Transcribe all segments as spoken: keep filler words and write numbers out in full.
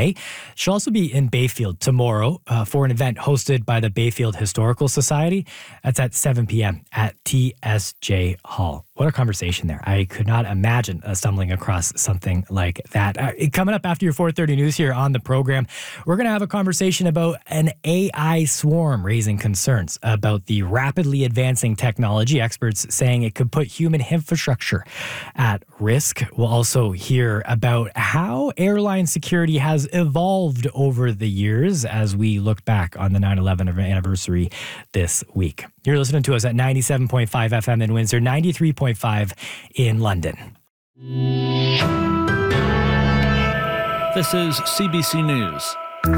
today. She'll also be in Bayfield tomorrow uh, for an event hosted by the Bayfield Historical Society. That's at seven p.m. at T S J Hall. What a conversation there. I could not imagine uh, stumbling across something like that. Uh, coming up after your four thirty news here on the program, we're going to have a conversation about an A I swarm raising concerns about the rapidly advancing technology. Experts saying it could put human infrastructure at risk. We'll also hear about how airline security has evolved over the years as we look back on the nine eleven anniversary this week. You're listening to us at ninety-seven point five F M in Windsor, ninety-three point five in London. This is C B C News.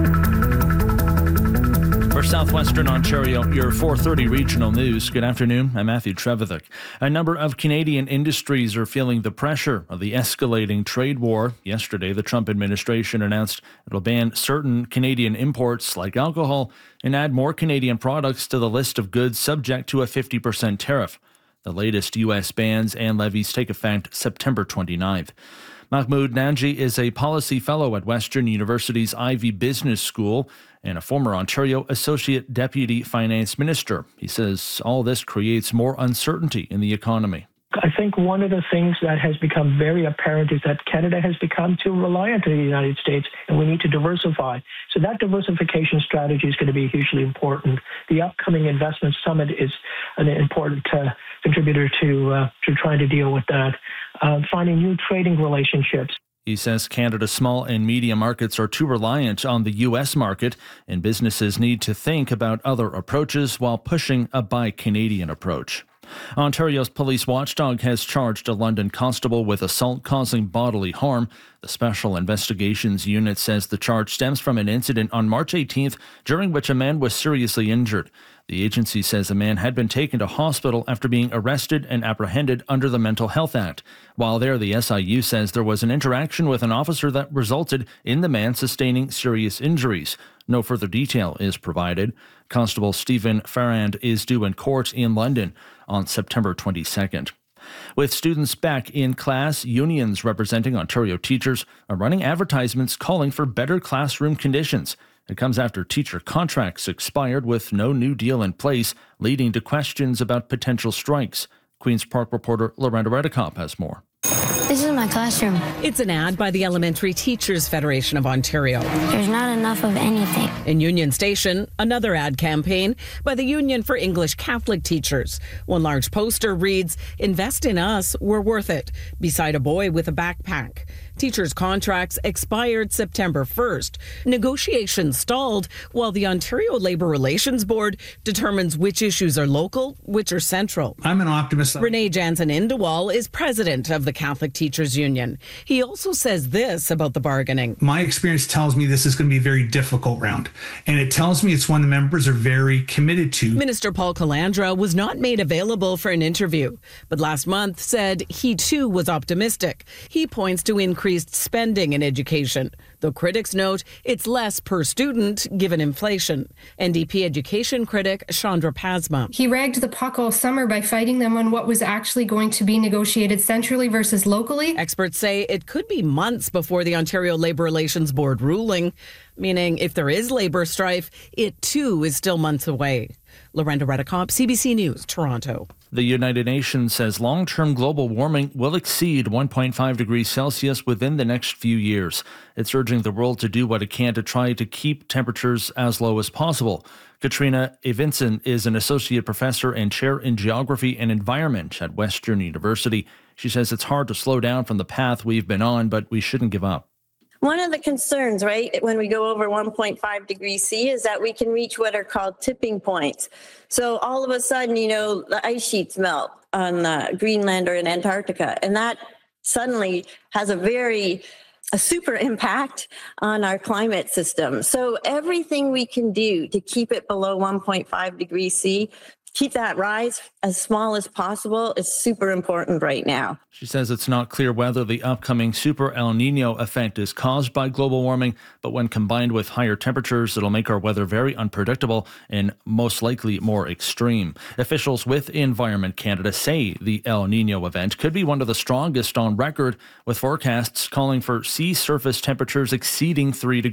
For Southwestern Ontario, your four thirty regional news. Good afternoon. I'm Matthew Trevithick. A number of Canadian industries are feeling the pressure of the escalating trade war. Yesterday, the Trump administration announced it'll ban certain Canadian imports like alcohol and add more Canadian products to the list of goods subject to a fifty percent tariff. The latest U S bans and levies take effect September twenty-ninth. Mahmoud Nanji is a policy fellow at Western University's Ivey Business School and a former Ontario Associate Deputy Finance Minister. He says all this creates more uncertainty in the economy. I think one of the things that has become very apparent is that Canada has become too reliant on the United States, and we need to diversify. So that diversification strategy is going to be hugely important. The upcoming investment summit is an important uh, contributor to uh, to trying to deal with that. Uh, finding new trading relationships. He says Canada's small and medium markets are too reliant on the U S market, and businesses need to think about other approaches while pushing a Buy Canadian approach. Ontario's police watchdog has charged a London constable with assault causing bodily harm. The Special Investigations Unit says the charge stems from an incident on March eighteenth during which a man was seriously injured. The agency says a man had been taken to hospital after being arrested and apprehended under the Mental Health Act. While there, the S I U says there was an interaction with an officer that resulted in the man sustaining serious injuries. No further detail is provided. Constable Stephen Farrand is due in court in London on September twenty-second. With students back in class, unions representing Ontario teachers are running advertisements calling for better classroom conditions. It comes after teacher contracts expired with no new deal in place, leading to questions about potential strikes. Queen's Park reporter Lorenda Redekop has more. This is my classroom. It's an ad by the Elementary Teachers Federation of Ontario. There's not enough of anything. In Union Station, another ad campaign by the Union for English Catholic Teachers. One large poster reads, "Invest in us, we're worth it," beside a boy with a backpack. Teachers' contracts expired September first. Negotiations stalled while the Ontario Labour Relations Board determines which issues are local, which are central. I'm an optimist. Renee Jansen-Indewal is president of the Catholic Teachers Union. He also says this about the bargaining. My experience tells me this is going to be a very difficult round, and it tells me it's one the members are very committed to. Minister Paul Calandra was not made available for an interview, but last month said he too was optimistic. He points to increased spending in education, though critics note it's less per student given inflation. N D P education critic Chandra Pasma. He ragged the puck all summer by fighting them on what was actually going to be negotiated centrally versus locally. Experts say it could be months before the Ontario Labour Relations Board ruling, meaning if there is labour strife, it too is still months away. Lorenda Redekop, C B C News, Toronto. The United Nations says long-term global warming will exceed one point five degrees Celsius within the next few years. It's urging the world to do what it can to try to keep temperatures as low as possible. Katrina Evinson is an associate professor and chair in geography and environment at Western University. She says it's hard to slow down from the path we've been on, but we shouldn't give up. One of the concerns, right, when we go over one point five degrees C is that we can reach what are called tipping points. So all of a sudden, you know, the ice sheets melt on uh, Greenland or in Antarctica, and that suddenly has a very a super impact on our climate system. So everything we can do to keep it below one point five degrees C, keep that rise as small as possible is super important right now. She says it's not clear whether the upcoming Super El Nino effect is caused by global warming, but when combined with higher temperatures, it'll make our weather very unpredictable and most likely more extreme. Officials with Environment Canada say the El Nino event could be one of the strongest on record, with forecasts calling for sea surface temperatures exceeding three degrees.